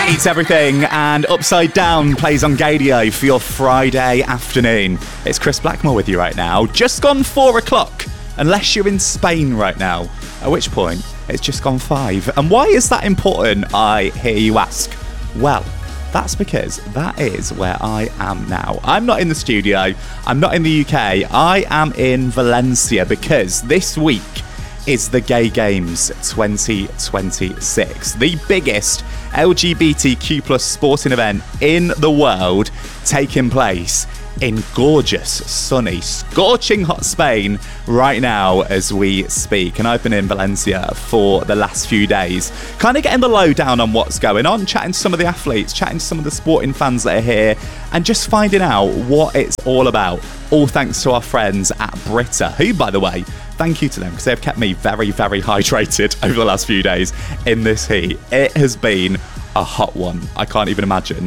Eats Everything and Upside Down plays on Gadio for your Friday afternoon. It's Chris Blackmore with you right now. Just gone 4 o'clock, unless you're in Spain right now, at which point it's just gone 5. And why is that important, I hear you ask? Well, that's because that is where I am now. I'm not in the studio, I'm not in the UK, I am in Valencia because this week is the Gay Games 2026, the biggest LGBTQ plus sporting event in the world, taking place in gorgeous, sunny, scorching hot Spain right now as we speak. And I've been in Valencia for the last few days, kind of getting the lowdown on what's going on, chatting to some of the athletes, chatting to some of the sporting fans that are here, and just finding out what it's all about. All thanks to our friends at Brita, who, by the way, thank you to them because they've kept me very, very hydrated over the last few days in this heat. It has been a hot one. I can't even imagine